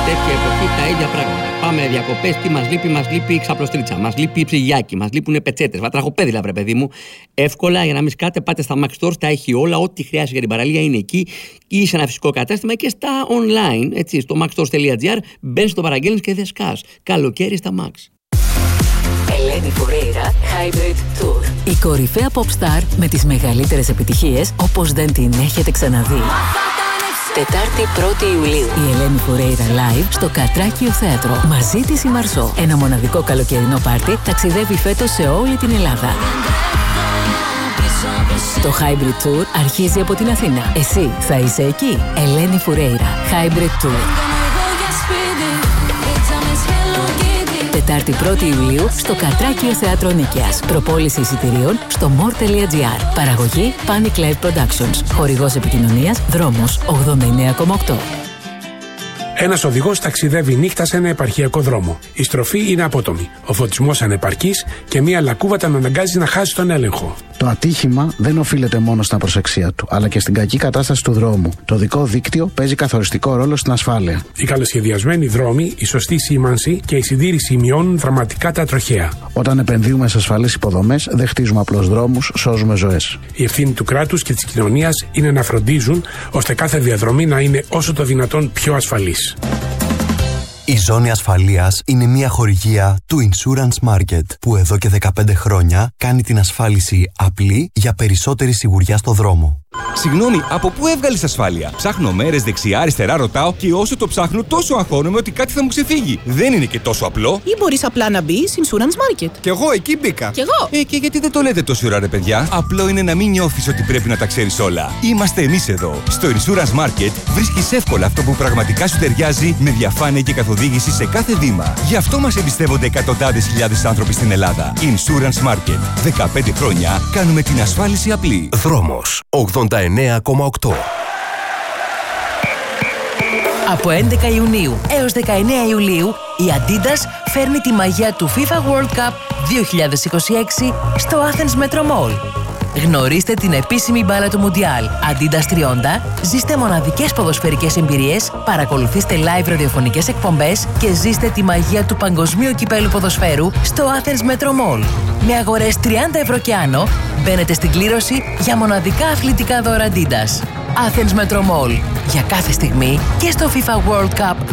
τέτοια εποχή τα ίδια πράγματα. Πάμε διακοπές, τι μας λείπει η ξαπλωστρίτσα, μας λείπει η ψυγιάκι, μας λείπουν πετσέτες, βατραχοπέδιλα, βρε παιδί μου. Εύκολα, για να μην σκάτε, πάτε στα Max Stores, τα έχει όλα, ό,τι χρειάζεται για την παραλία είναι εκεί, ή σε ένα φυσικό κατάστημα και στα online, έτσι, στο maxstores.gr, μπαίνεις, το παραγγέλνεις και δεν σκάς. Καλοκαίρι στα Max. Ελένη Φουρέιρα, Hybrid Tour. Η κορυφαία pop star με τις μεγαλύτερες επιτυχίες όπως δεν την έχετε ξαναδεί. Τετάρτη 1η Ιουλίου. Η Ελένη Φουρέιρα live στο Κατράκιο Θέατρο. Μαζί της η Μαρσό. Ένα μοναδικό καλοκαιρινό πάρτι ταξιδεύει φέτος σε όλη την Ελλάδα. Το Hybrid Tour αρχίζει από την Αθήνα. Εσύ θα είσαι εκεί. Ελένη Φουρέιρα, Hybrid Tour. Τετάρτη 1η Ιουλίου στο Κατράκιο Θέατρο Νίκαιας. Προπόληση εισιτηρίων στο more.gr. Παραγωγή Panic Live Productions. Χορηγός επικοινωνίας Δρόμος 89,8. Ένας οδηγός ταξιδεύει νύχτα σε ένα επαρχιακό δρόμο. Η στροφή είναι απότομη. Ο φωτισμός ανεπαρκής και μια λακκούβα τον αναγκάζει να χάσει τον έλεγχο. Το ατύχημα δεν οφείλεται μόνο στην απροσεξία του, αλλά και στην κακή κατάσταση του δρόμου. Το οδικό δίκτυο παίζει καθοριστικό ρόλο στην ασφάλεια. Οι καλοσχεδιασμένοι δρόμοι, η σωστή σήμανση και η συντήρηση μειώνουν δραματικά τα τροχαία. Όταν επενδύουμε σε ασφαλείς υποδομές, δεν χτίζουμε απλώς δρόμους, σώζουμε ζωές. Η ευθύνη του κράτους και της κοινωνίας είναι να φροντίζουν ώστε κάθε διαδρομή να είναι όσο το δυνατόν πιο ασφαλής. Η ζώνη ασφαλείας είναι μια χορηγία του Insurance Market που εδώ και 15 χρόνια κάνει την ασφάλιση απλή για περισσότερη σιγουριά στο δρόμο. Συγγνώμη, από πού έβγαλες ασφάλεια? Ψάχνω μέρες δεξιά, αριστερά, ρωτάω και όσο το ψάχνω τόσο αγχώνομαι ότι κάτι θα μου ξεφύγει. Δεν είναι και τόσο απλό. Ή μπορείς απλά να μπεις Insurance Market. Κι εγώ εκεί μπήκα. Κι εγώ. Και γιατί δεν το λέτε τόση ώρα, ρε παιδιά? Απλό είναι να μην νιώθεις ότι πρέπει να τα ξέρεις όλα. Είμαστε εμείς εδώ. Στο Insurance Market βρίσκεις εύκολα αυτό που πραγματικά σου ταιριάζει με διαφάνεια και καθοδήγηση σε κάθε βήμα. Γι' αυτό μας εμπιστεύονται εκατοντάδες χιλιάδες άνθρωποι στην Ελλάδα. Insurance Market. 15 χρόνια κάνουμε την ασφάλιση απλή. Δρόμος 89,8. Από 11 Ιουνίου έως 19 Ιουλίου, η Adidas φέρνει τη μαγεία του FIFA World Cup 2026 στο Athens Metro Mall. Γνωρίστε την επίσημη μπάλα του Μουντιάλ Adidas 30, ζήστε μοναδικές ποδοσφαιρικές εμπειρίες, παρακολουθήστε live ραδιοφωνικές εκπομπές και ζήστε τη μαγεία του παγκοσμίου κυπέλου ποδοσφαίρου στο Athens Metro Mall. Με αγορές 30 ευρώ και άνω, μπαίνετε στην κλήρωση για μοναδικά αθλητικά δώρα Adidas. Athens Metro Mall. Για κάθε στιγμή και στο FIFA World Cup